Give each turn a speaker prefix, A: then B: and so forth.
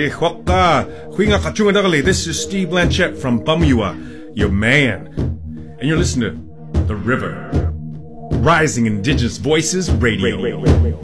A: This is Steve Blanchett from Bumua, your man. And you're listening to The River, Rising Indigenous Voices Radio.